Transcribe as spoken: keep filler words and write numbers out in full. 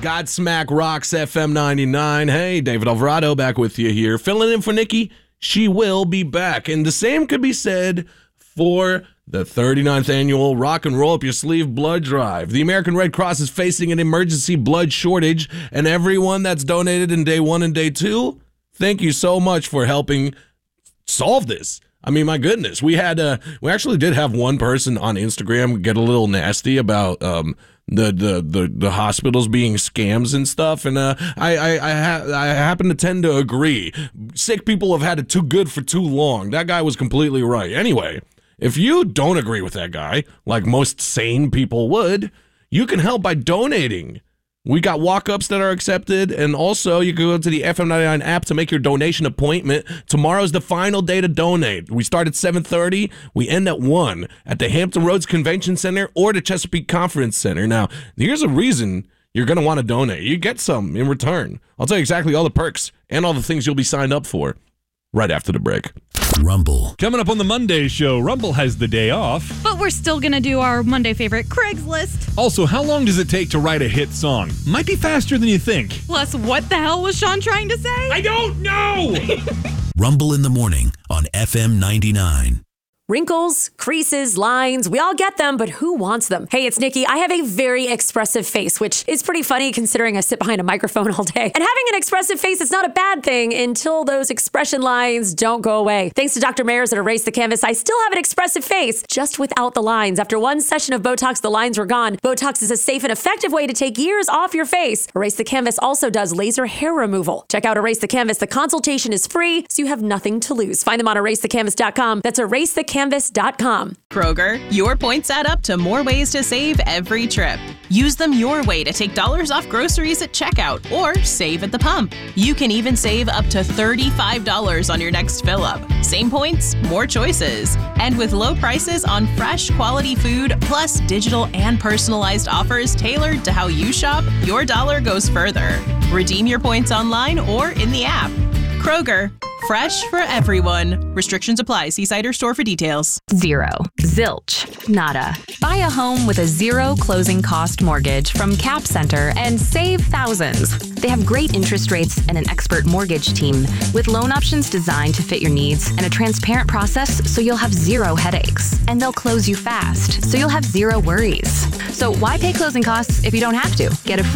Godsmack Rocks F M ninety-nine. Hey, David Alvarado back with you here. Filling in for Nikki. She will be back. And the same could be said for the thirty-ninth annual Rock and Roll Up Your Sleeve Blood Drive. The American Red Cross is facing an emergency blood shortage, and everyone that's donated in day one and day two, thank you so much for helping solve this. I mean, my goodness, we had uh, we actually did have one person on Instagram get a little nasty about um, the, the the the hospitals being scams and stuff, and uh, I I I, ha- I happen to tend to agree. Sick people have had it too good for too long. That guy was completely right. Anyway, if you don't agree with that guy, like most sane people would, you can help by donating. We got walk-ups that are accepted, and also you can go to the F M ninety-nine app to make your donation appointment. Tomorrow's the final day to donate. We start at seven thirty. We end at one at the Hampton Roads Convention Center or the Chesapeake Conference Center. Now, here's a reason you're going to want to donate. You get some in return. I'll tell you exactly all the perks and all the things you'll be signed up for right after the break. Rumble. Coming up on the Monday show, Rumble has the day off. But we're still going to do our Monday favorite, Craigslist. Also, how long does it take to write a hit song? Might be faster than you think. Plus, what the hell was Sean trying to say? I don't know! Rumble in the morning on F M ninety-nine. Wrinkles, creases, lines, we all get them, but who wants them? Hey, it's Nikki. I have a very expressive face, which is pretty funny considering I sit behind a microphone all day. And having an expressive face is not a bad thing until those expression lines don't go away. Thanks to Doctor Mayers at Erase the Canvas, I still have an expressive face, just without the lines. After one session of Botox, the lines were gone. Botox is a safe and effective way to take years off your face. Erase the Canvas also does laser hair removal. Check out Erase the Canvas. The consultation is free, so you have nothing to lose. Find them on erase the canvas dot com. That's erase the canvas dot com. Kroger, your points add up to more ways to save every trip. Use them your way to take dollars off groceries at checkout or save at the pump. You can even save up to thirty-five dollars on your next fill up. Same points, more choices. And with low prices on fresh, quality food, plus digital and personalized offers tailored to how you shop, your dollar goes further. Redeem your points online or in the app. Kroger, fresh for everyone. Restrictions apply. See site or store for details. Zero. Zilch. Nada. Buy a home with a zero closing cost mortgage from Cap Center and save thousands. They have great interest rates and an expert mortgage team with loan options designed to fit your needs and a transparent process so you'll have zero headaches. And they'll close you fast so you'll have zero worries. So why pay closing costs if you don't have to? Get a free